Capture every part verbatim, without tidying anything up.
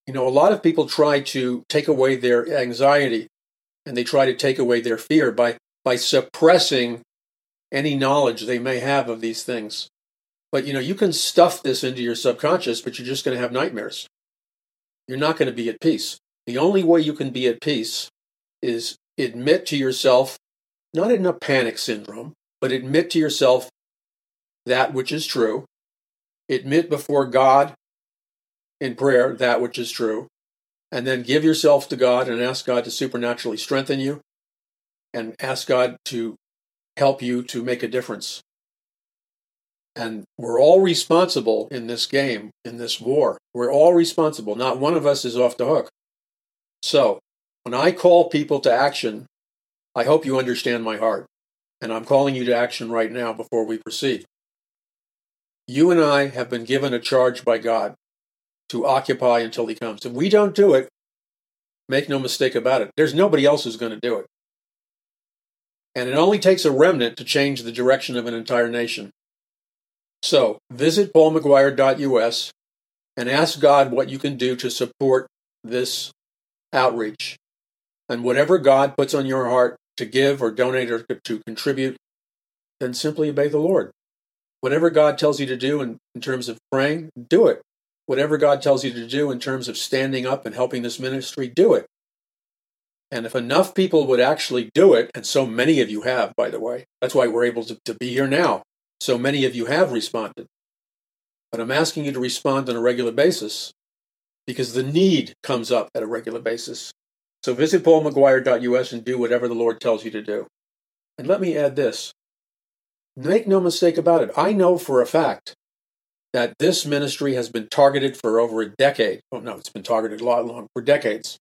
You know, a lot of people try to take away their anxiety and they try to take away their fear by, by suppressing any knowledge they may have of these things. But, you know, you can stuff this into your subconscious, but you're just going to have nightmares. You're not going to be at peace. The only way you can be at peace is admit to yourself, not in a panic syndrome, but admit to yourself that which is true. Admit before God in prayer that which is true. And then give yourself to God and ask God to supernaturally strengthen you and ask God to help you to make a difference. And we're all responsible in this game, in this war. We're all responsible. Not one of us is off the hook. So, when I call people to action, I hope you understand my heart. And I'm calling you to action right now before we proceed. You and I have been given a charge by God to occupy until He comes. If we don't do it, make no mistake about it, there's nobody else who's going to do it. And it only takes a remnant to change the direction of an entire nation. So, visit paul mcguire dot U S and ask God what you can do to support this outreach. And whatever God puts on your heart to give or donate or to contribute, then simply obey the Lord. Whatever God tells you to do in, in terms of praying, do it. Whatever God tells you to do in terms of standing up and helping this ministry, do it. And if enough people would actually do it, and so many of you have, by the way, that's why we're able to, to be here now. So many of you have responded. But I'm asking you to respond on a regular basis because the need comes up at a regular basis. So visit paul mcguire dot U S and do whatever the Lord tells you to do. And let me add this. Make no mistake about it. I know for a fact that this ministry has been targeted for over a decade. Oh, no, it's been targeted a lot longer, for decades.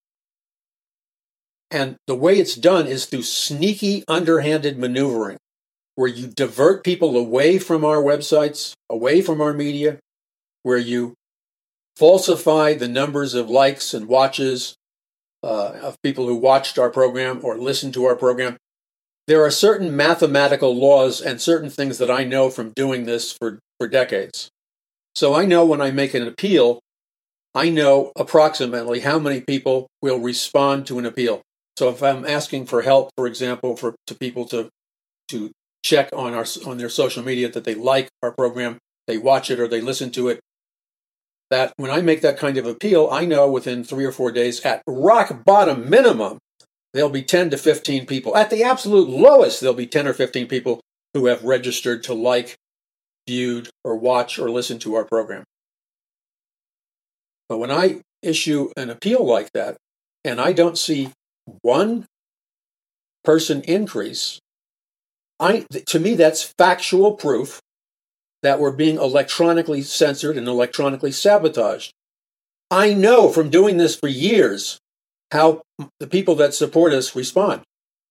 And the way it's done is through sneaky, underhanded maneuvering, where you divert people away from our websites, away from our media, where you falsify the numbers of likes and watches uh, of people who watched our program or listened to our program. There are certain mathematical laws and certain things that I know from doing this for, for decades. So I know when I make an appeal, I know approximately how many people will respond to an appeal. So if I'm asking for help, for example, for to people to to check on our on their social media that they like our program, they watch it or they listen to it, that when I make that kind of appeal, I know within three or four days, at rock bottom minimum, there'll be ten to fifteen people. At the absolute lowest, there'll be ten or fifteen people who have registered to like, viewed, or watch or listen to our program. But when I issue an appeal like that, and I don't see one person increase, I, to me, that's factual proof that we're being electronically censored and electronically sabotaged. I know from doing this for years how the people that support us respond.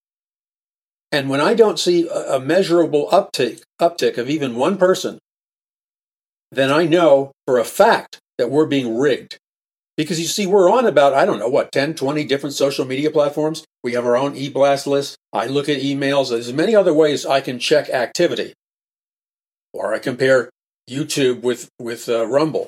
And when I don't see a measurable uptick, uptick of even one person, then I know for a fact that we're being rigged. Because you see, we're on about, I don't know, what, ten, twenty different social media platforms. We have our own e-blast list. I look at emails. There's many other ways I can check activity. Or I compare YouTube with, with uh, Rumble.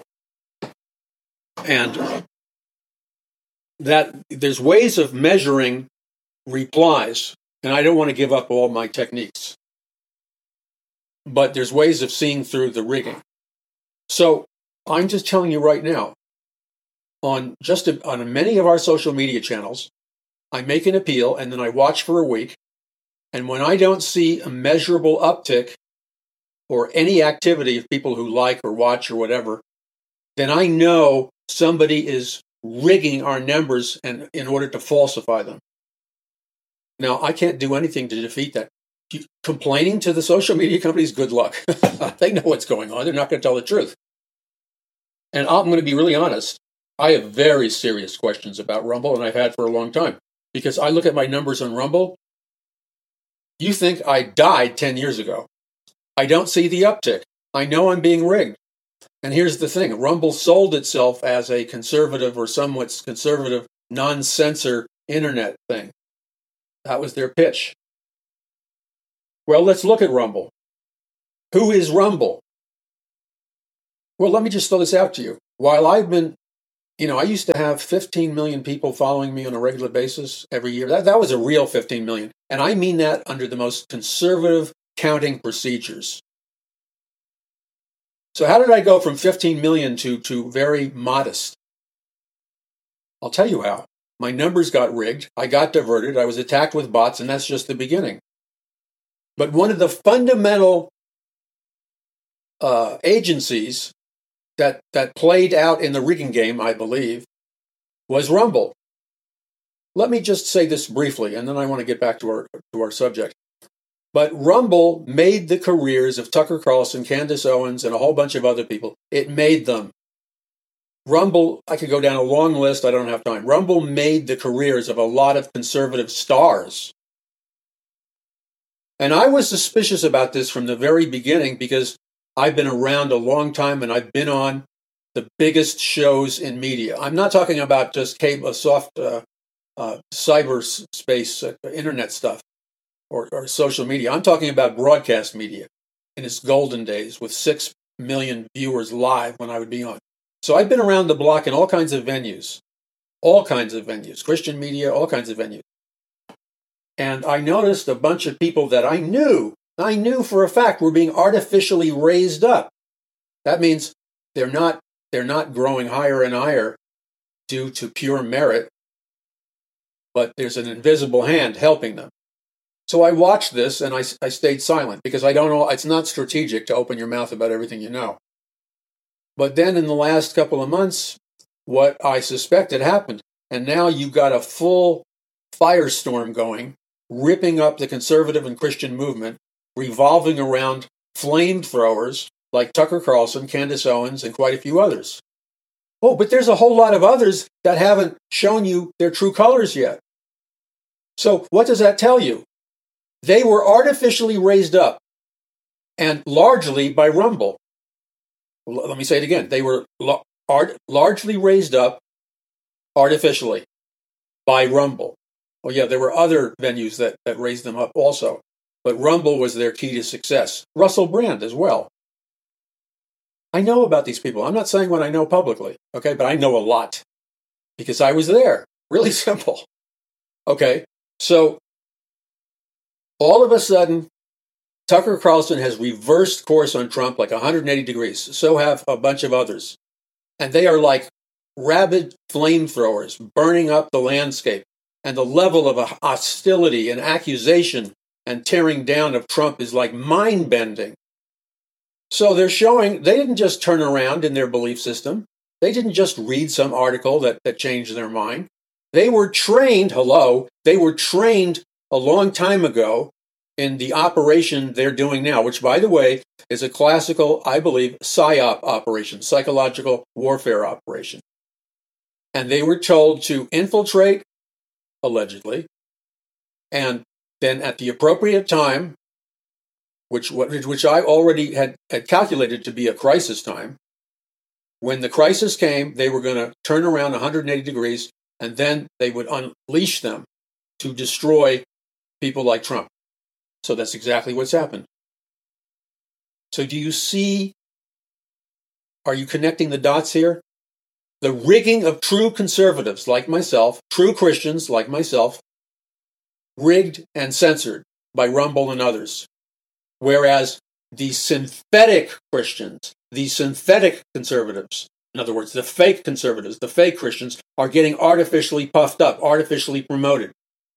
And that there's ways of measuring replies. And I don't want to give up all my techniques. But there's ways of seeing through the rigging. So I'm just telling you right now, on just a, on many of our social media channels, I make an appeal and then I watch for a week. And when I don't see a measurable uptick or any activity of people who like or watch or whatever, then I know somebody is rigging our numbers and in order to falsify them. Now, I can't do anything to defeat that. Complaining to the social media companies, good luck. They know what's going on. They're not going to tell the truth. And I'm going to be really honest. I have very serious questions about Rumble, and I've had for a long time. Because I look at my numbers on Rumble. You think I died ten years ago. I don't see the uptick. I know I'm being rigged. And here's the thing. Rumble sold itself as a conservative or somewhat conservative, non-censor internet thing. That was their pitch. Well, let's look at Rumble. Who is Rumble? Well, let me just throw this out to you. While I've been you know, I used to have fifteen million people following me on a regular basis every year. That, that was a real fifteen million. And I mean that under the most conservative counting procedures. So how did I go from fifteen million to, to very modest? I'll tell you how. My numbers got rigged. I got diverted. I was attacked with bots, and that's just the beginning. But one of the fundamental uh, agencies that that played out in the rigging game, I believe, was Rumble. Let me just say this briefly, and then I want to get back to our to our subject. But Rumble made the careers of Tucker Carlson, Candace Owens, and a whole bunch of other people. It made them. Rumble, I could go down a long list. I don't have time. Rumble made the careers of a lot of conservative stars. And I was suspicious about this from the very beginning because I've been around a long time and I've been on the biggest shows in media. I'm not talking about just cable, soft uh, uh, cyberspace, uh, internet stuff or, or social media. I'm talking about broadcast media in its golden days with six million viewers live when I would be on. So I've been around the block in all kinds of venues, all kinds of venues, Christian media, all kinds of venues. And I noticed a bunch of people that I knew I knew for a fact were being artificially raised up. That means they're not they're not growing higher and higher due to pure merit, but there's an invisible hand helping them. So I watched this and I, I stayed silent because I don't know, it's not strategic to open your mouth about everything you know. But then in the last couple of months, what I suspected happened. And now you've got a full firestorm going, ripping up the conservative and Christian movement, revolving around flamethrowers like Tucker Carlson, Candace Owens, and quite a few others. Oh, but there's a whole lot of others that haven't shown you their true colors yet. So what does that tell you? They were artificially raised up, and largely by Rumble. L- let me say it again. They were l- art- largely raised up artificially by Rumble. Oh yeah, there were other venues that, that raised them up also. But Rumble was their key to success. Russell Brand as well. I know about these people. I'm not saying what I know publicly, okay? But I know a lot because I was there. Really simple. Okay, so all of a sudden, Tucker Carlson has reversed course on Trump like one hundred eighty degrees. So have a bunch of others. And they are like rabid flamethrowers burning up the landscape. And the level of hostility and accusation and tearing down of Trump is like mind-bending. So they're showing, they didn't just turn around in their belief system. They didn't just read some article that, that changed their mind. They were trained, hello, they were trained a long time ago in the operation they're doing now, which, by the way, is a classical, I believe, PSYOP operation, psychological warfare operation. And they were told to infiltrate, allegedly, and then at the appropriate time, which which I already had, had calculated to be a crisis time, when the crisis came, they were going to turn around one hundred eighty degrees, and then they would unleash them to destroy people like Trump. So that's exactly what's happened. So do you see, are you connecting the dots here? The rigging of true conservatives like myself, true Christians like myself, rigged and censored by Rumble and others. Whereas the synthetic Christians, the synthetic conservatives, in other words, the fake conservatives, the fake Christians, are getting artificially puffed up, artificially promoted.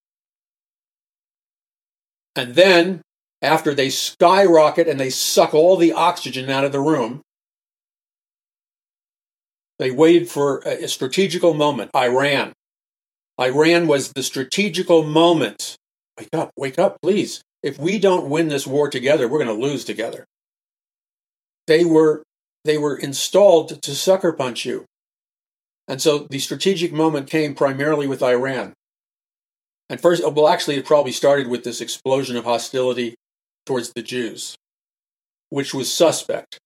And then, after they skyrocket and they suck all the oxygen out of the room, they waited for a strategical moment. Iran. Iran was the strategical moment. Wake up, wake up, please. If we don't win this war together, we're going to lose together. They were, they were installed to sucker punch you. And so the strategic moment came primarily with Iran. And first, well, actually, it probably started with this explosion of hostility towards the Jews, which was suspect.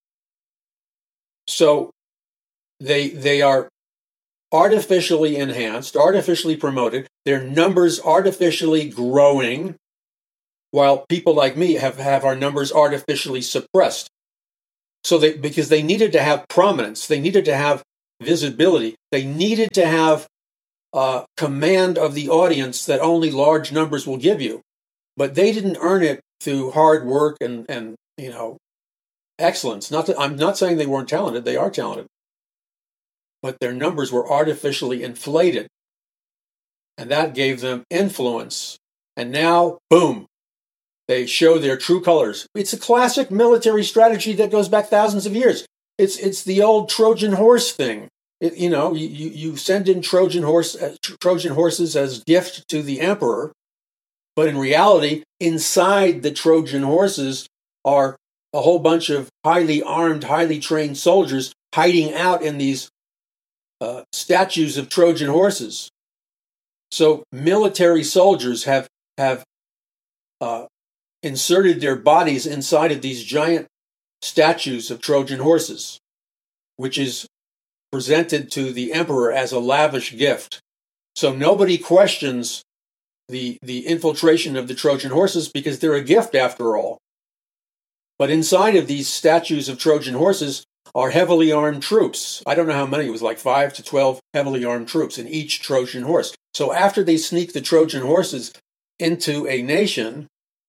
So they they are artificially enhanced, artificially promoted, their numbers artificially growing, while people like me have, have our numbers artificially suppressed. So they, because they needed to have prominence, they needed to have visibility. They needed to have uh, command of the audience that only large numbers will give you. But they didn't earn it through hard work and, and you know, excellence. Not that, I'm not saying they weren't talented. They are talented. But their numbers were artificially inflated. And that gave them influence. And now, boom, they show their true colors. It's a classic military strategy that goes back thousands of years. It's it's the old Trojan horse thing. It, you know, you, you send in Trojan horse uh, Trojan horses as gift to the emperor, but in reality, inside the Trojan horses are a whole bunch of highly armed, highly trained soldiers hiding out in these uh, statues of Trojan horses. So military soldiers have have uh, inserted their bodies inside of these giant statues of Trojan horses, which is presented to the emperor as a lavish gift. So nobody questions the, the infiltration of the Trojan horses because they're a gift after all. But inside of these statues of Trojan horses are heavily armed troops. I don't know how many, it was like five to twelve heavily armed troops in each Trojan horse. So after they sneak the Trojan horses into a nation,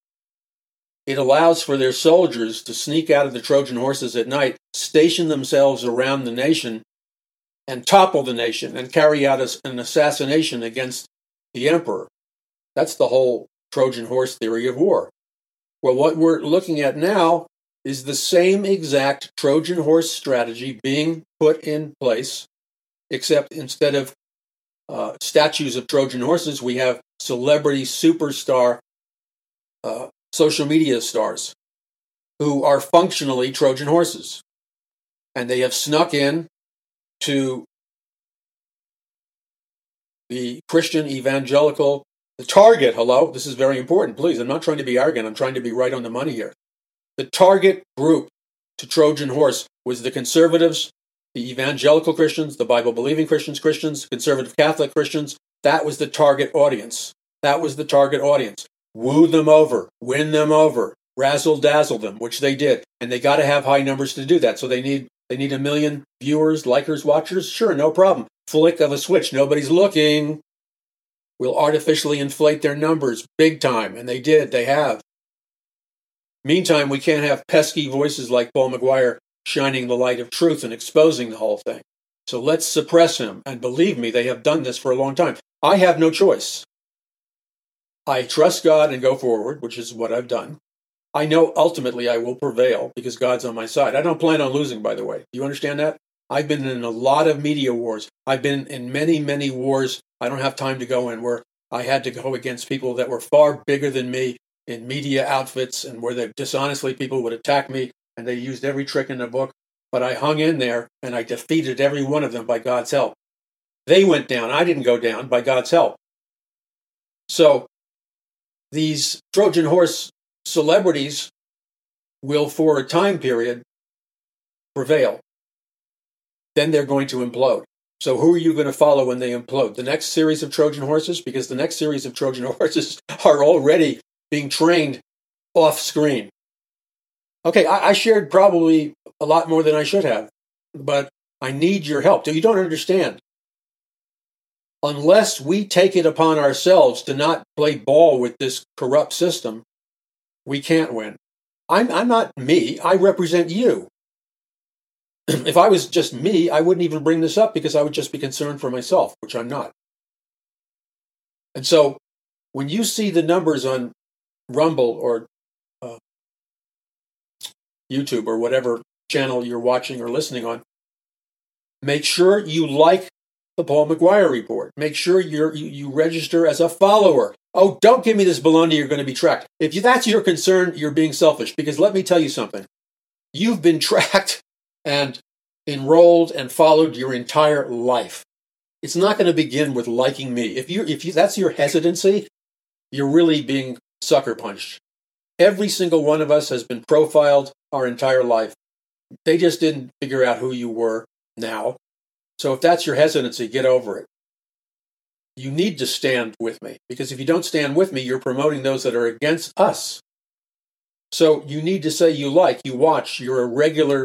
it allows for their soldiers to sneak out of the Trojan horses at night, station themselves around the nation, and topple the nation and carry out an assassination against the emperor. That's the whole Trojan horse theory of war. Well, what we're looking at now is the same exact Trojan horse strategy being put in place, except instead of uh, statues of Trojan horses, we have celebrity superstar uh, social media stars who are functionally Trojan horses. And they have snuck in to the Christian evangelical, the target, hello, this is very important, please, I'm not trying to be arrogant, I'm trying to be right on the money here. The target group to Trojan horse was the conservatives, the evangelical Christians, the Bible-believing Christians, Christians, conservative Catholic Christians. That was the target audience. That was the target audience. Woo them over, win them over, razzle-dazzle them, which they did. And they got to have high numbers to do that. So they need they need a million viewers, likers, watchers. Sure, no problem. Flick of a switch. Nobody's looking. We'll artificially inflate their numbers big time. And they did. They have. Meantime, we can't have pesky voices like Paul McGuire shining the light of truth and exposing the whole thing. So let's suppress him. And believe me, they have done this for a long time. I have no choice. I trust God and go forward, which is what I've done. I know ultimately I will prevail because God's on my side. I don't plan on losing, by the way. Do you understand that? I've been in a lot of media wars. I've been in many, many wars I don't have time to go in where I had to go against people that were far bigger than me in media outfits and where they dishonestly people would attack me and they used every trick in the book. But I hung in there and I defeated every one of them by God's help. They went down. I didn't go down by God's help. So these Trojan horse celebrities will, for a time period, prevail. Then they're going to implode. So who are you going to follow when they implode? The next series of Trojan horses? Because the next series of Trojan horses are already being trained off screen. Okay, I, I shared probably a lot more than I should have, but I need your help. You don't understand. Unless we take it upon ourselves to not play ball with this corrupt system, we can't win. I'm, I'm not me. I represent you. If I was just me, I wouldn't even bring this up because I would just be concerned for myself, which I'm not. And so when you see the numbers on Rumble or uh, YouTube or whatever channel you're watching or listening on, make sure you like the Paul McGuire Report. Make sure you're, you you register as a follower. Oh, don't give me this baloney you're going to be tracked. If you, that's your concern, you're being selfish. Because let me tell you something. You've been tracked and enrolled and followed your entire life. It's not going to begin with liking me. If you if you that's your hesitancy, you're really being sucker punched. Every single one of us has been profiled our entire life. They just didn't figure out who you were now. So if that's your hesitancy, get over it. You need to stand with me, because if you don't stand with me, you're promoting those that are against us. So you need to say you like, you watch, you're a regular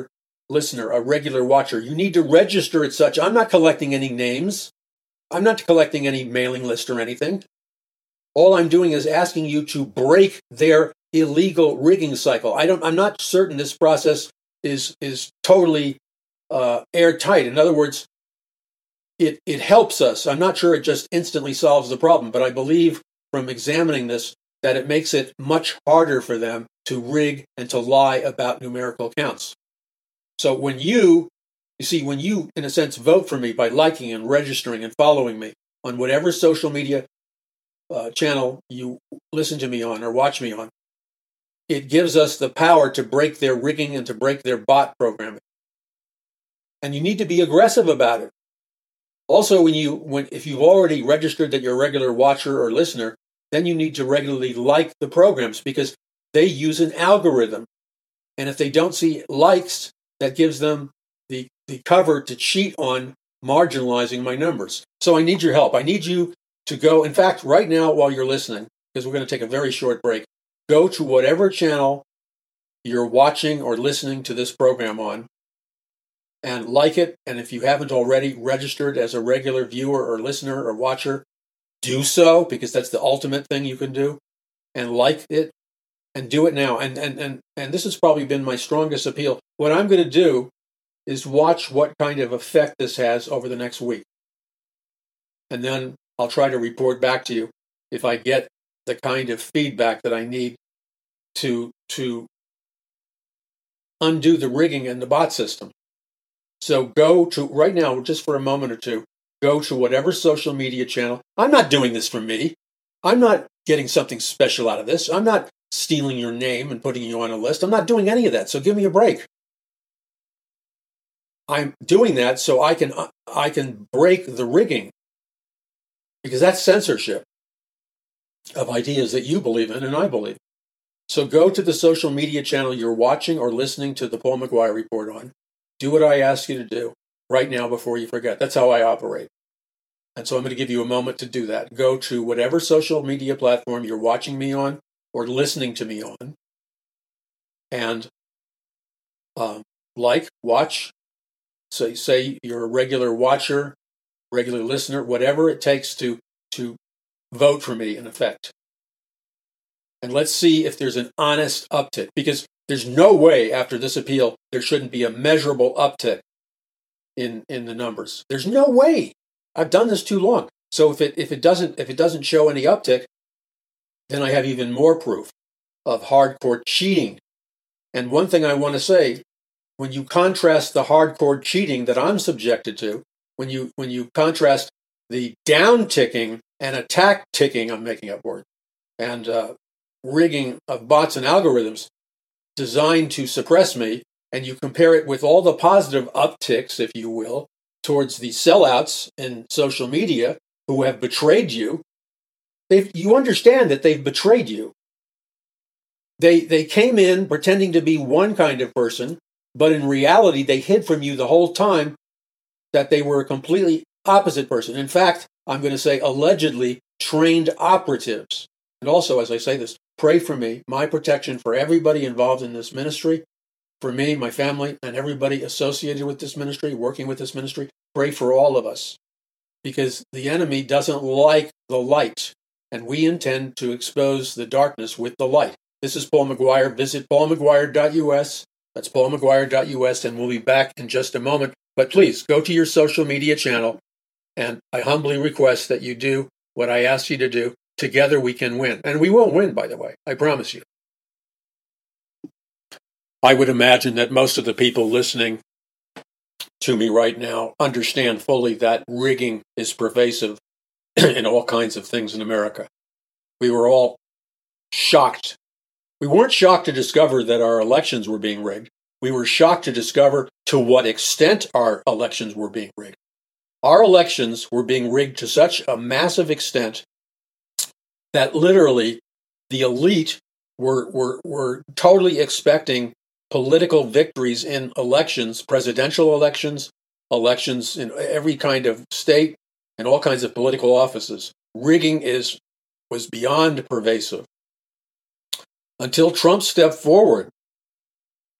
listener, a regular watcher. You need to register as such. I'm not collecting any names. I'm not collecting any mailing list or anything. All I'm doing is asking you to break their illegal rigging cycle. I don't. I'm not certain this process is is totally uh, airtight. In other words, it it helps us. I'm not sure it just instantly solves the problem, but I believe from examining this that it makes it much harder for them to rig and to lie about numerical counts. So when you, you see, when you, in a sense, vote for me by liking and registering and following me on whatever social media uh, channel you listen to me on or watch me on, it gives us the power to break their rigging and to break their bot programming. And you need to be aggressive about it. Also, when you, when if you've already registered that you're a regular watcher or listener, then you need to regularly like the programs because they use an algorithm. And if they don't see likes, that gives them the, the cover to cheat on marginalizing my numbers. So I need your help. I need you to go, in fact, right now while you're listening, because we're going to take a very short break, go to whatever channel you're watching or listening to this program on and like it. And if you haven't already registered as a regular viewer or listener or watcher, do so, because that's the ultimate thing you can do. And like it, and do it now. And and and and this has probably been my strongest appeal. What I'm going to do is watch what kind of effect this has over the next week. And then I'll try to report back to you if I get the kind of feedback that I need to to undo the rigging in the bot system. So go to, right now, just for a moment or two, go to whatever social media channel. I'm not doing this for me. I'm not getting something special out of this. I'm not stealing your name and putting you on a list. I'm not doing any of that, so give me a break. I'm doing that so I can I can break the rigging, because that's censorship of ideas that you believe in and I believe. So go to the social media channel you're watching or listening to the Paul McGuire Report on. Do what I ask you to do right now before you forget. That's how I operate. And so I'm going to give you a moment to do that. Go to whatever social media platform you're watching me on or listening to me on, and um, like, watch, so say you're a regular watcher, regular listener, whatever it takes to to vote for me, in effect. And let's see if there's an honest uptick, because there's no way after this appeal there shouldn't be a measurable uptick in in the numbers. There's no way. I've done this too long. So if it if it doesn't if it doesn't show any uptick, then I have even more proof of hardcore cheating. And one thing I want to say, when you contrast the hardcore cheating that I'm subjected to, when you when you contrast the down ticking and attack ticking, I'm making up words, and uh, rigging of bots and algorithms designed to suppress me, and you compare it with all the positive upticks, if you will, towards the sellouts in social media who have betrayed you, they've, you understand that they've betrayed you. They they came in pretending to be one kind of person, but in reality, they hid from you the whole time that they were a completely opposite person. In fact, I'm going to say allegedly trained operatives. And also, as I say this, pray for me, my protection for everybody involved in this ministry, for me, my family, and everybody associated with this ministry, working with this ministry. Pray for all of us, because the enemy doesn't like the light, and we intend to expose the darkness with the light. This is Paul McGuire. Visit paul mcguire dot u s. That's paul mcguire dot u s, and we'll be back in just a moment. But please, go to your social media channel, and I humbly request that you do what I asked you to do. Together we can win. And we will win, by the way. I promise you. I would imagine that most of the people listening to me right now understand fully that rigging is pervasive in all kinds of things in America. We were all shocked. We weren't shocked to discover that our elections were being rigged. We were shocked to discover to what extent our elections were being rigged. Our elections were being rigged to such a massive extent that literally the elite were, were, were totally expecting political victories in elections, presidential elections, elections in every kind of state, and all kinds of political offices. Rigging is was beyond pervasive. Until Trump stepped forward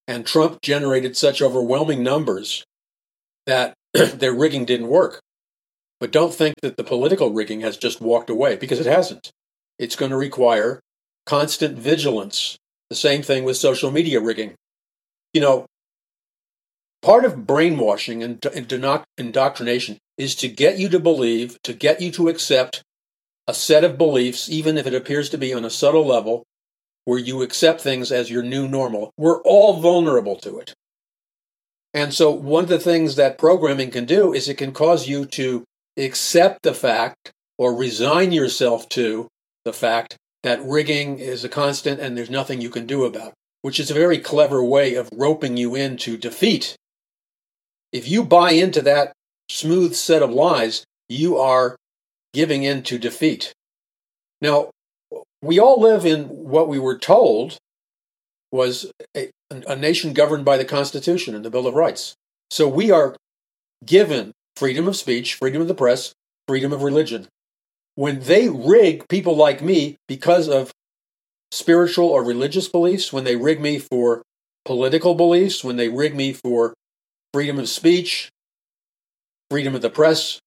And Trump generated such overwhelming numbers that their rigging didn't work. But don't think that the political rigging has just walked away, because it hasn't. It's going to require constant vigilance. The same thing with social media rigging. You know, part of brainwashing and indoctrination is to get you to believe, to get you to accept a set of beliefs, even if it appears to be on a subtle level, where you accept things as your new normal. We're all vulnerable to it. And so one of the things that programming can do is it can cause you to accept the fact or resign yourself to the fact that rigging is a constant and there's nothing you can do about it, which is a very clever way of roping you into defeat. If you buy into that smooth set of lies, you are giving in to defeat. Now, we all live in what we were told was a, a nation governed by the Constitution and the Bill of Rights. So we are given freedom of speech, freedom of the press, freedom of religion. When they rig people like me because of spiritual or religious beliefs, when they rig me for political beliefs, when they rig me for freedom of speech, freedom of the press,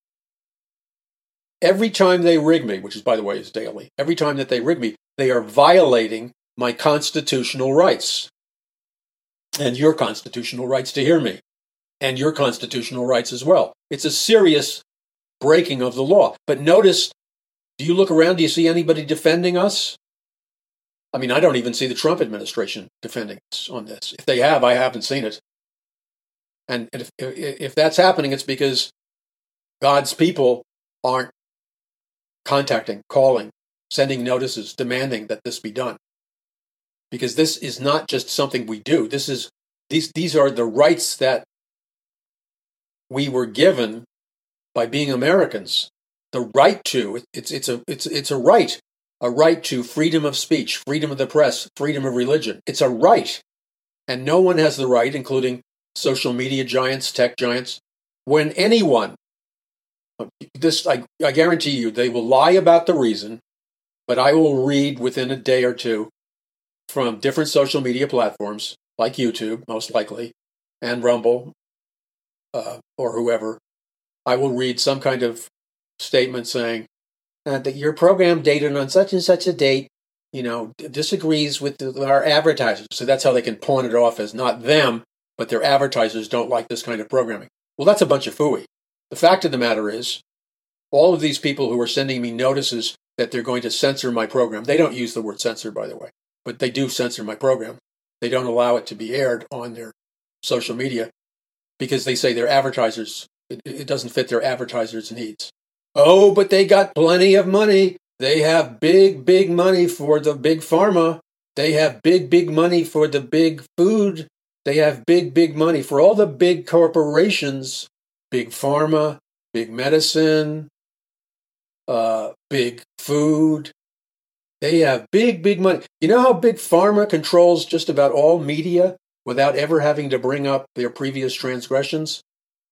every time they rig me, which is, by the way, is daily, every time that they rig me, they are violating my constitutional rights and your constitutional rights to hear me and your constitutional rights as well. It's a serious breaking of the law. But notice, do you look around? Do you see anybody defending us? I mean, I don't even see the Trump administration defending us on this. If they have, I haven't seen it. And if, if that's happening, it's because God's people aren't contacting, calling, sending notices, demanding that this be done. Because this is not just something we do. This is these these are the rights that we were given by being Americans. The right to it's it's a it's it's a right, a right to freedom of speech, freedom of the press, freedom of religion. It's a right, and no one has the right, including social media giants, tech giants, when anyone. This I, I guarantee you, they will lie about the reason, but I will read within a day or two from different social media platforms like YouTube, most likely, and Rumble, uh, or whoever. I will read some kind of statement saying uh, that your program dated on such and such a date, you know, disagrees with the, our advertisers. So that's how they can pawn it off as not them, but their advertisers don't like this kind of programming. Well, that's a bunch of phooey. The fact of the matter is, all of these people who are sending me notices that they're going to censor my program, they don't use the word censor, by the way, but they do censor my program. They don't allow it to be aired on their social media because they say their advertisers, it, it doesn't fit their advertisers' needs. Oh, but they got plenty of money. They have big, big money for the big pharma. They have big, big money for the big food. They have big, big money for all the big corporations, big pharma, big medicine, uh, big food. They have big, big money. You know how big pharma controls just about all media without ever having to bring up their previous transgressions?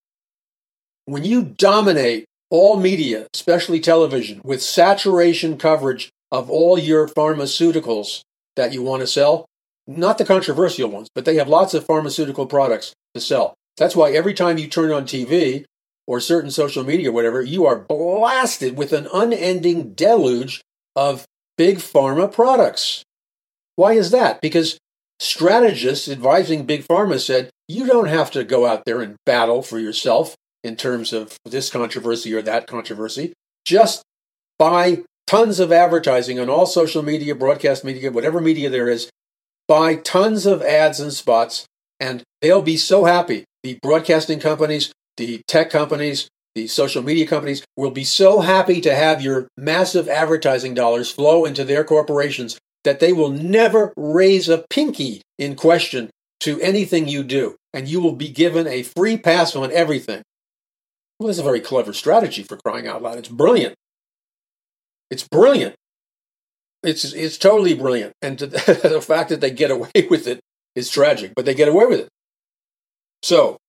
When you dominate all media, especially television, with saturation coverage of all your pharmaceuticals that you want to sell, not the controversial ones, but they have lots of pharmaceutical products to sell. That's why every time you turn on T V or certain social media, whatever, you are blasted with an unending deluge of big pharma products. Why is that? Because strategists advising big pharma said, you don't have to go out there and battle for yourself in terms of this controversy or that controversy. Just buy tons of advertising on all social media, broadcast media, whatever media there is. Buy tons of ads and spots, and they'll be so happy. The broadcasting companies, the tech companies, the social media companies will be so happy to have your massive advertising dollars flow into their corporations that they will never raise a pinky in question to anything you do, and you will be given a free pass on everything. Well, that's a very clever strategy, for crying out loud. It's brilliant. It's brilliant. It's it's totally brilliant. And to, the fact that they get away with it is tragic, but they get away with it. So,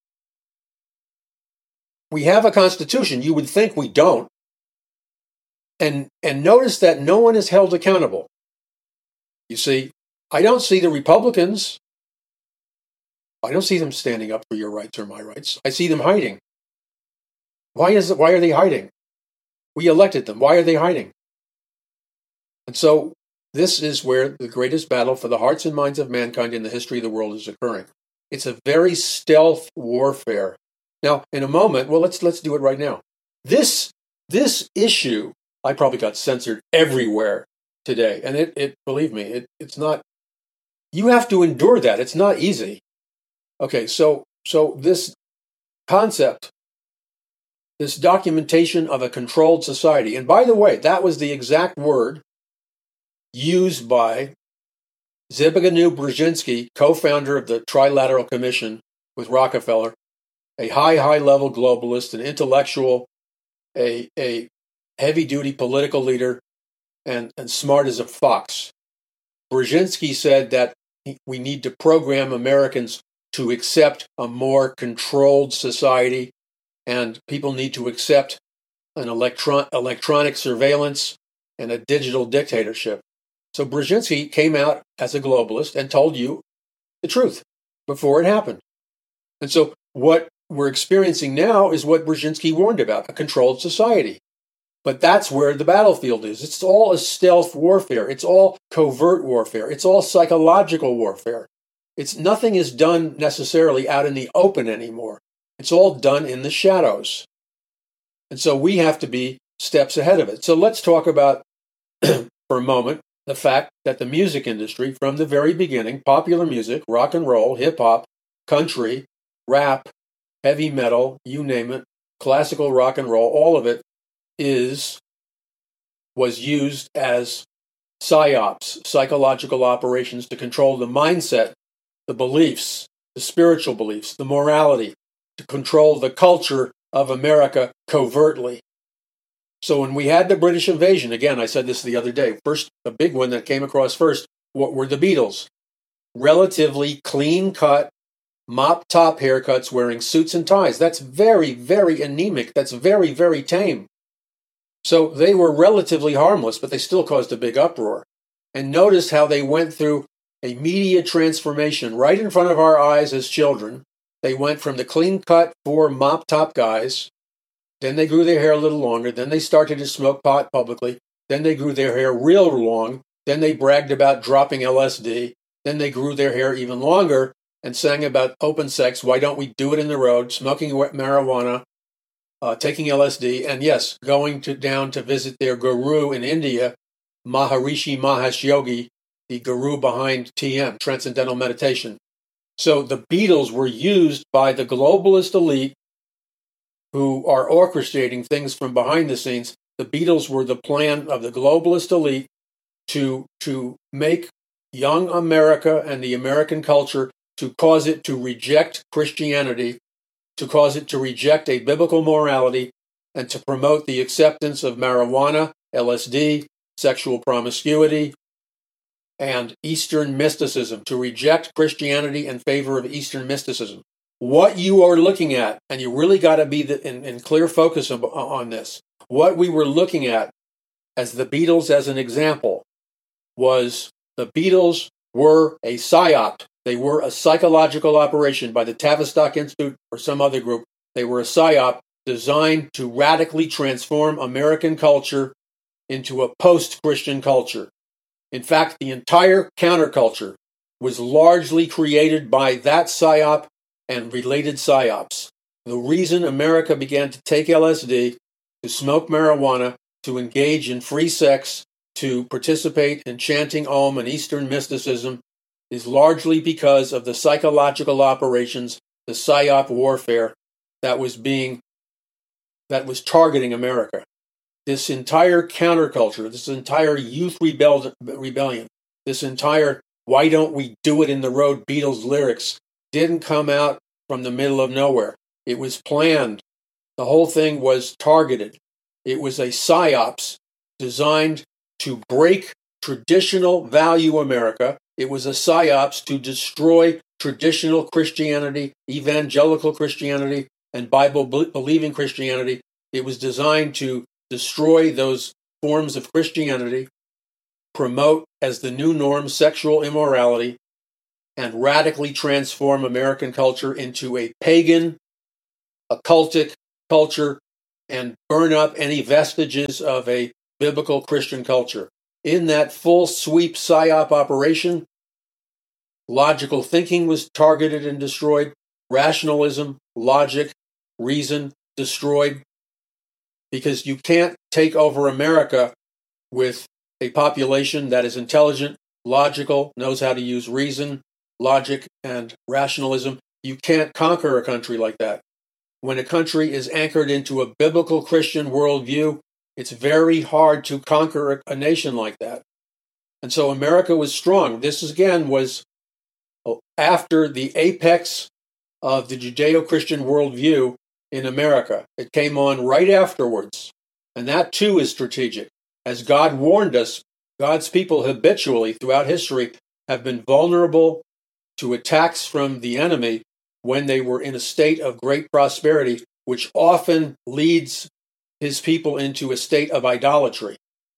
we have a constitution. You would think we don't. And, and notice that no one is held accountable. You see, I don't see the Republicans I don't see them standing up for your rights or my rights. I see them hiding. Why is it, why are they hiding? We elected them. Why are they hiding? And so this is where the greatest battle for the hearts and minds of mankind in the history of the world is occurring. It's a very stealth warfare. Now, in a moment, well, let's let's do it right now. This this issue, I probably got censored everywhere today, and it, it believe me, it, it's not. You have to endure that. It's not easy. Okay, so so this concept, this documentation of a controlled society, and by the way, that was the exact word used by Zbigniew Brzezinski, co-founder of the Trilateral Commission with Rockefeller, a high, high-level globalist, an intellectual, a, a heavy-duty political leader, and, and smart as a fox. Brzezinski said that we need to program Americans to accept a more controlled society, and people need to accept an electron, electronic surveillance and a digital dictatorship. So Brzezinski came out as a globalist and told you the truth before it happened. And so what we're experiencing now is what Brzezinski warned about, a controlled society. But that's where the battlefield is. It's all a stealth warfare. It's all covert warfare. It's all psychological warfare. It's nothing is done necessarily out in the open anymore. It's all done in the shadows. And so we have to be steps ahead of it. So let's talk about, for a moment, the fact that the music industry, from the very beginning, popular music, rock and roll, hip-hop, country, rap, heavy metal, you name it, classical rock and roll, all of it is, was used as psyops, psychological operations to control the mindset, the beliefs, the spiritual beliefs, the morality, to control the culture of America covertly. So when we had the British invasion, again, I said this the other day, first, the big one that came across first, what were the Beatles? Relatively clean-cut, mop-top haircuts, wearing suits and ties. That's very, very anemic. That's very, very tame. So they were relatively harmless, but they still caused a big uproar. And notice how they went through a media transformation right in front of our eyes as children. They went from the clean-cut four mop-top guys, then they grew their hair a little longer, then they started to smoke pot publicly, then they grew their hair real long, then they bragged about dropping L S D, then they grew their hair even longer and sang about open sex, why don't we do it in the road, smoking marijuana, uh, taking L S D, and yes, going to, down to visit their guru in India, Maharishi Mahesh Yogi, the guru behind T M, Transcendental Meditation. So the Beatles were used by the globalist elite who are orchestrating things from behind the scenes. The Beatles were the plan of the globalist elite to, to make young America and the American culture, to cause it to reject Christianity, to cause it to reject a biblical morality, and to promote the acceptance of marijuana, L S D, sexual promiscuity, and Eastern mysticism, to reject Christianity in favor of Eastern mysticism. What you are looking at, and you really got to be the, in, in clear focus of, on this, what we were looking at as the Beatles as an example was the Beatles were a psyop. They were a psychological operation by the Tavistock Institute or some other group. They were a psyop designed to radically transform American culture into a post-Christian culture. In fact, the entire counterculture was largely created by that psyop and related psyops. The reason America began to take L S D, to smoke marijuana, to engage in free sex, to participate in chanting Om and Eastern mysticism is largely because of the psychological operations, the psyop warfare that was being, that was targeting America. This entire counterculture, this entire youth rebel- rebellion, this entire why don't we do it in the road Beatles lyrics didn't come out from the middle of nowhere. It was planned. The whole thing was targeted. It was a psyops designed to break traditional value America. It was a psyops to destroy traditional Christianity, evangelical Christianity, and Bible-believing Christianity. It was designed to destroy those forms of Christianity, promote as the new norm sexual immorality, and radically transform American culture into a pagan, occultic culture and burn up any vestiges of a biblical Christian culture. In that full sweep PSYOP operation, logical thinking was targeted and destroyed, rationalism, logic, reason destroyed, because you can't take over America with a population that is intelligent, logical, knows how to use reason, logic, and rationalism. You can't conquer a country like that. When a country is anchored into a biblical Christian worldview, it's very hard to conquer a nation like that. And so America was strong. This, again, was after the apex of the Judeo-Christian worldview in America. It came on right afterwards. And that, too, is strategic. As God warned us, God's people habitually throughout history have been vulnerable to attacks from the enemy when they were in a state of great prosperity, which often leads his people into a state of idolatry.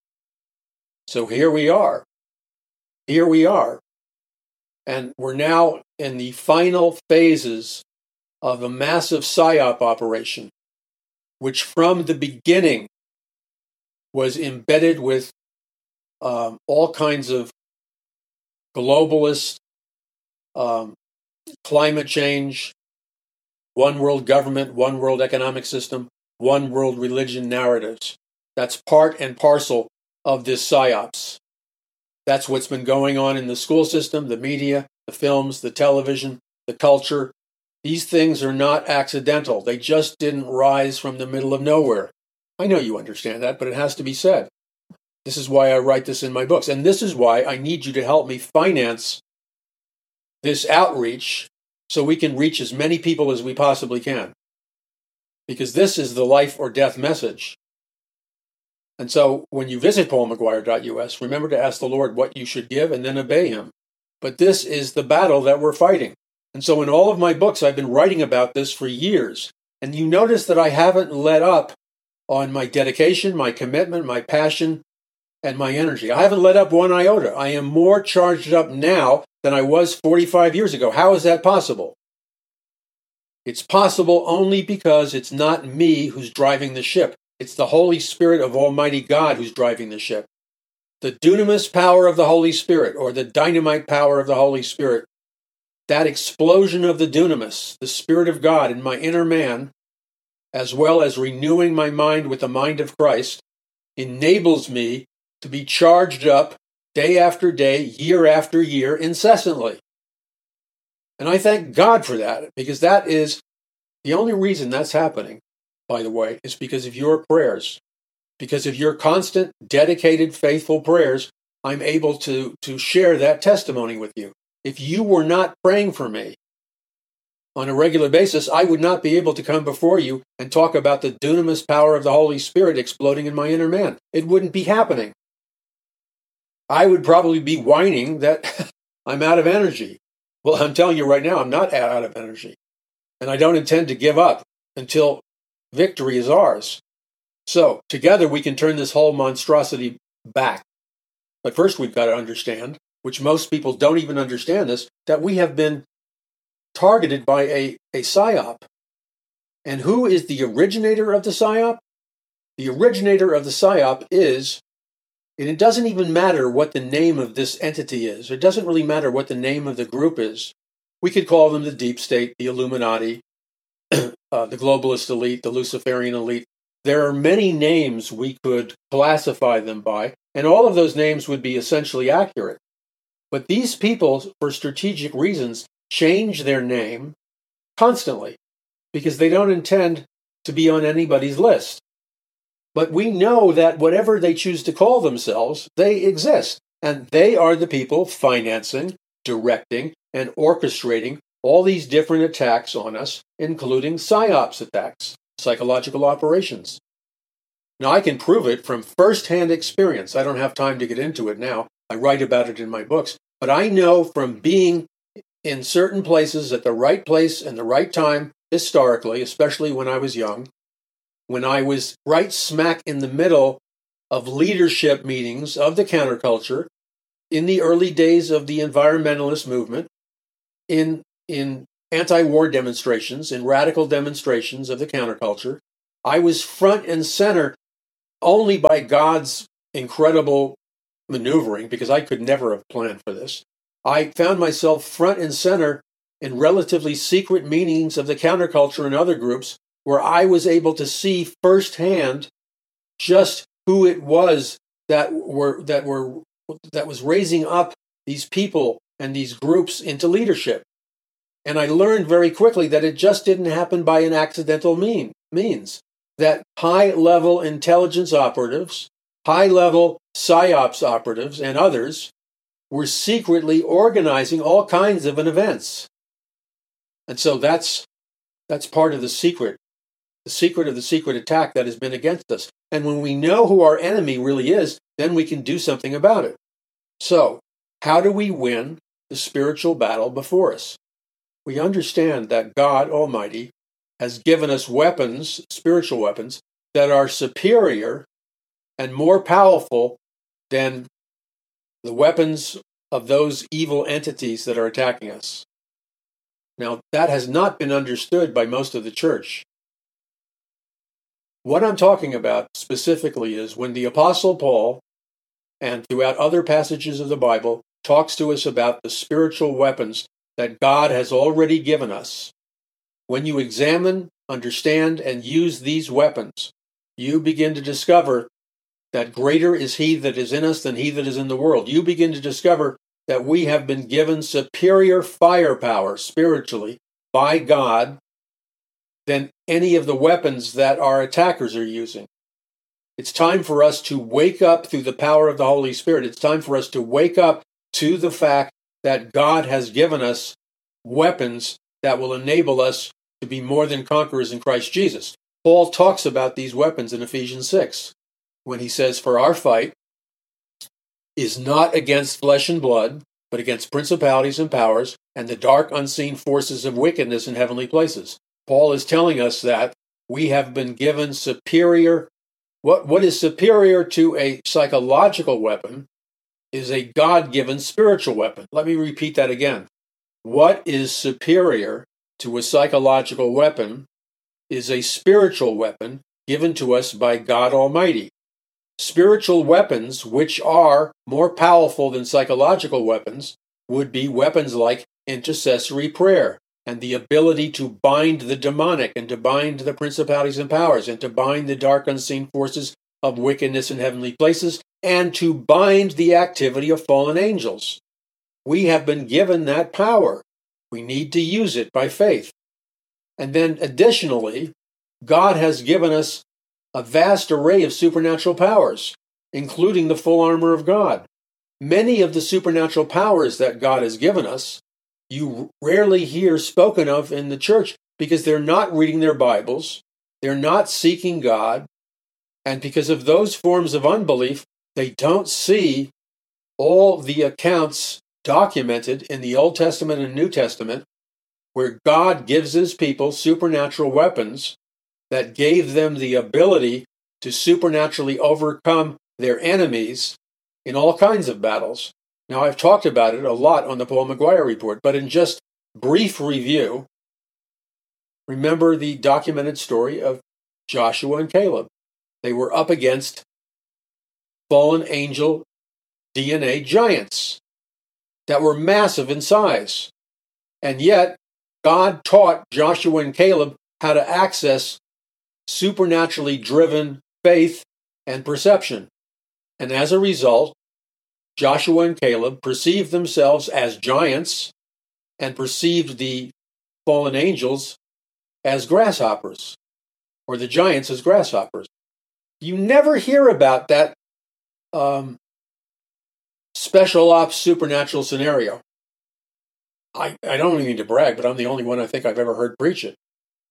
So here we are. Here we are. And we're now in the final phases of a massive PSYOP operation, which from the beginning was embedded with um, all kinds of globalist, um, climate change, one world government, one world economic system, one world religion narratives. That's part and parcel of this PSYOPs. That's what's been going on in the school system, the media, the films, the television, the culture. These things are not accidental. They just didn't rise from the middle of nowhere. I know you understand that, but it has to be said. This is why I write this in my books. And this is why I need you to help me finance this outreach so we can reach as many people as we possibly can. Because this is the life or death message. And so when you visit paul mcguire dot U S, remember to ask the Lord what you should give and then obey him. But this is the battle that we're fighting. And so in all of my books, I've been writing about this for years. And you notice that I haven't let up on my dedication, my commitment, my passion, and my energy. I haven't let up one iota. I am more charged up now than I was forty-five years ago. How is that possible? It's possible only because it's not me who's driving the ship. It's the Holy Spirit of Almighty God who's driving the ship. The dunamis power of the Holy Spirit, or the dynamite power of the Holy Spirit, that explosion of the dunamis, the Spirit of God in my inner man, as well as renewing my mind with the mind of Christ, enables me to be charged up day after day, year after year, incessantly. And I thank God for that, because that is the only reason that's happening, by the way, is because of your prayers. Because of your constant, dedicated, faithful prayers, I'm able to, to share that testimony with you. If you were not praying for me on a regular basis, I would not be able to come before you and talk about the dunamis power of the Holy Spirit exploding in my inner man. It wouldn't be happening. I would probably be whining that I'm out of energy. Well, I'm telling you right now, I'm not out of energy. And I don't intend to give up until victory is ours. So, together we can turn this whole monstrosity back. But first we've got to understand, which most people don't even understand this, that we have been targeted by a, a PSYOP. And who is the originator of the PSYOP? The originator of the PSYOP is, and it doesn't even matter what the name of this entity is. It doesn't really matter what the name of the group is. We could call them the Deep State, the Illuminati, uh, the globalist elite, the Luciferian elite. There are many names we could classify them by, and all of those names would be essentially accurate. But these people, for strategic reasons, change their name constantly because they don't intend to be on anybody's list. But we know that whatever they choose to call themselves, they exist. And they are the people financing, directing, and orchestrating all these different attacks on us, including PSYOPs attacks, psychological operations. Now, I can prove it from first-hand experience. I don't have time to get into it now. I write about it in my books. But I know from being in certain places at the right place and the right time, historically, especially when I was young, when I was right smack in the middle of leadership meetings of the counterculture in the early days of the environmentalist movement, in in anti-war demonstrations, in radical demonstrations of the counterculture. I was front and center only by God's incredible maneuvering, because I could never have planned for this. I found myself front and center in relatively secret meetings of the counterculture and other groups, where I was able to see firsthand just who it was that were that were that was raising up these people and these groups into leadership. And I learned very quickly that it just didn't happen by an accidental mean, means. That high-level intelligence operatives, high-level psyops operatives, and others were secretly organizing all kinds of events. And so that's that's part of the secret, the secret of the secret attack that has been against us. And when we know who our enemy really is, then we can do something about it. So, how do we win the spiritual battle before us? We understand that God Almighty has given us weapons, spiritual weapons, that are superior and more powerful than the weapons of those evil entities that are attacking us. Now, that has not been understood by most of the church. What I'm talking about specifically is when the Apostle Paul, and throughout other passages of the Bible, talks to us about the spiritual weapons that God has already given us. When you examine, understand, and use these weapons, you begin to discover that greater is He that is in us than he that is in the world. You begin to discover that we have been given superior firepower spiritually by God than any of the weapons that our attackers are using. It's time for us to wake up through the power of the Holy Spirit. It's time for us to wake up to the fact that God has given us weapons that will enable us to be more than conquerors in Christ Jesus. Paul talks about these weapons in Ephesians six, when he says, "For our fight is not against flesh and blood, but against principalities and powers, and the dark unseen forces of wickedness in heavenly places." Paul is telling us that we have been given superior, what, what is superior to a psychological weapon is a God-given spiritual weapon. Let me repeat that again. What is superior to a psychological weapon is a spiritual weapon given to us by God Almighty. Spiritual weapons, which are more powerful than psychological weapons, would be weapons like intercessory prayer and the ability to bind the demonic and to bind the principalities and powers and to bind the dark unseen forces of wickedness in heavenly places and to bind the activity of fallen angels. We have been given that power. We need to use it by faith. And then additionally, God has given us a vast array of supernatural powers, including the full armor of God. Many of the supernatural powers that God has given us, you rarely hear spoken of in the church because they're not reading their Bibles, they're not seeking God, and because of those forms of unbelief, they don't see all the accounts documented in the Old Testament and New Testament where God gives His people supernatural weapons that gave them the ability to supernaturally overcome their enemies in all kinds of battles. Now, I've talked about it a lot on the Paul McGuire Report, but in just brief review, remember the documented story of Joshua and Caleb. They were up against fallen angel D N A giants that were massive in size. And yet, God taught Joshua and Caleb how to access supernaturally driven faith and perception. And as a result, Joshua and Caleb perceived themselves as giants and perceived the fallen angels as grasshoppers, or the giants as grasshoppers. You never hear about that um, special ops supernatural scenario. I, I don't mean to brag, but I'm the only one I think I've ever heard preach it.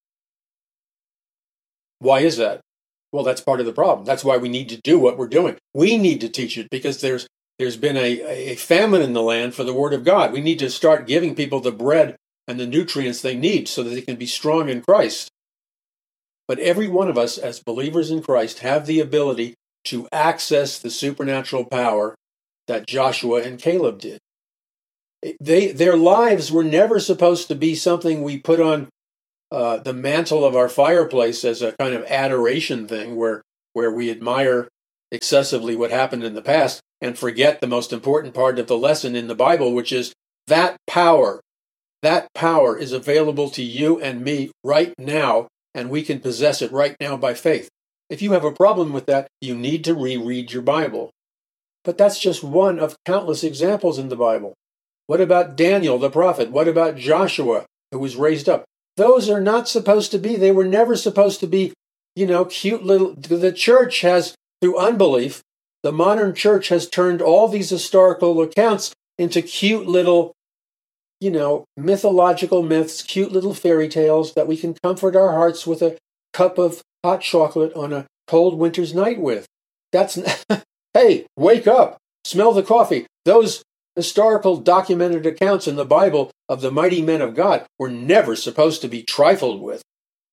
Why is that? Well, that's part of the problem. That's why we need to do what we're doing. We need to teach it because there's there's been a, a famine in the land for the Word of God. We need to start giving people the bread and the nutrients they need so that they can be strong in Christ. But every one of us as believers in Christ have the ability to access the supernatural power that Joshua and Caleb did. They, their lives were never supposed to be something we put on uh, the mantle of our fireplace as a kind of adoration thing where, where we admire excessively what happened in the past and forget the most important part of the lesson in the Bible, which is that power, that power is available to you and me right now, and we can possess it right now by faith. If you have a problem with that, you need to reread your Bible. But that's just one of countless examples in the Bible. What about Daniel the prophet? What about Joshua, who was raised up? Those are not supposed to be, they were never supposed to be, you know, cute little, the church has, through unbelief, the modern church has turned all these historical accounts into cute little, you know, mythological myths, cute little fairy tales that we can comfort our hearts with a cup of hot chocolate on a cold winter's night with. That's, hey, wake up, smell the coffee. Those historical documented accounts in the Bible of the mighty men of God were never supposed to be trifled with.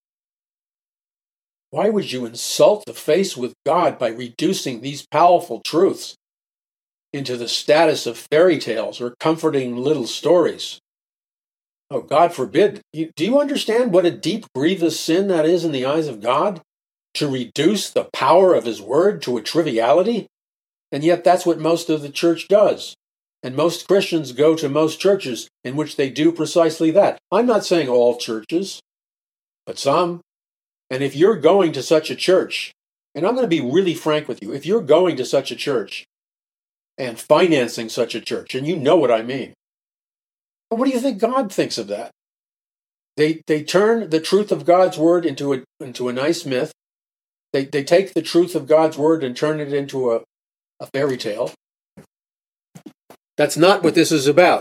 Why would you insult the face with God by reducing these powerful truths into the status of fairy tales or comforting little stories? Oh, God forbid. Do you understand what a deep, grievous sin that is in the eyes of God? To reduce the power of His Word to a triviality? And yet that's what most of the church does. And most Christians go to most churches in which they do precisely that. I'm not saying all churches, but some. And if you're going to such a church, and I'm going to be really frank with you, if you're going to such a church and financing such a church, and you know what I mean, what do you think God thinks of that? They they turn the truth of God's word into a into a nice myth. They they take the truth of God's word and turn it into a, a fairy tale. That's not what this is about.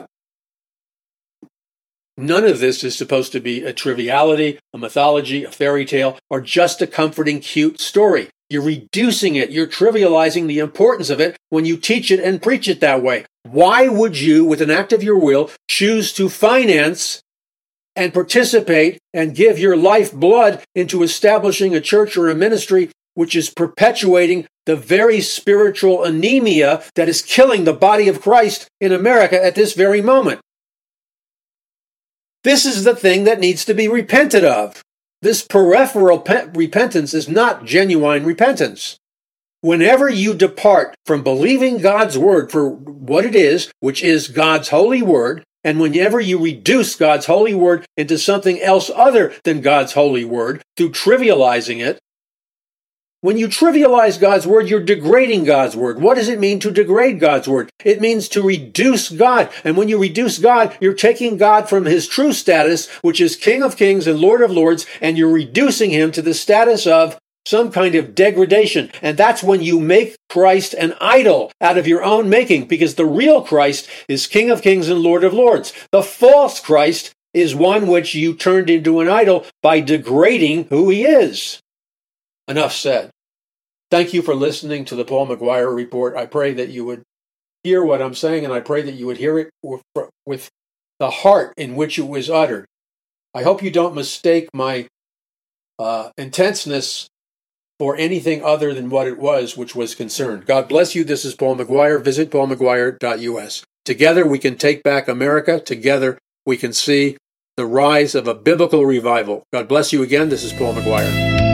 None of this is supposed to be a triviality, a mythology, a fairy tale, or just a comforting, cute story. You're reducing it. You're trivializing the importance of it when you teach it and preach it that way. Why would you, with an act of your will, choose to finance and participate and give your lifeblood into establishing a church or a ministry which is perpetuating the very spiritual anemia that is killing the body of Christ in America at this very moment? This is the thing that needs to be repented of. This peripheral pe- repentance is not genuine repentance. Whenever you depart from believing God's word for what it is, which is God's holy word, and whenever you reduce God's holy word into something else other than God's holy word through trivializing it, when you trivialize God's word, you're degrading God's word. What does it mean to degrade God's word? It means to reduce God. And when you reduce God, you're taking God from His true status, which is King of Kings and Lord of Lords, and you're reducing Him to the status of some kind of degradation. And that's when you make Christ an idol out of your own making, because the real Christ is King of Kings and Lord of Lords. The false Christ is one which you turned into an idol by degrading who He is. Enough said. Thank you for listening to the Paul McGuire Report. I pray that you would hear what I'm saying, and I pray that you would hear it with, with the heart in which it was uttered. I hope you don't mistake my uh, intenseness for anything other than what it was, which was concerned. God bless you. This is Paul McGuire. Visit paul mcguire dot u s. Together we can take back America. Together we can see the rise of a biblical revival. God bless you again. This is Paul McGuire.